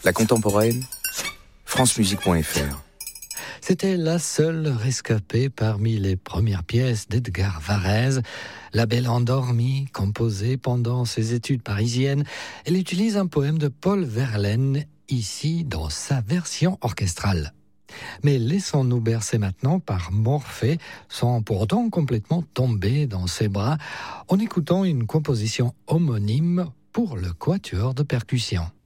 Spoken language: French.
La contemporaine, francemusique.fr. C'était la seule rescapée parmi les premières pièces d'Edgar Varèse. La Belle endormie, composée pendant ses études parisiennes. Elle utilise un poème de Paul Verlaine, ici dans sa version orchestrale. Mais laissons-nous bercer maintenant par Morphée, sans pour autant complètement tomber dans ses bras, en écoutant une composition homonyme pour le quatuor de percussion.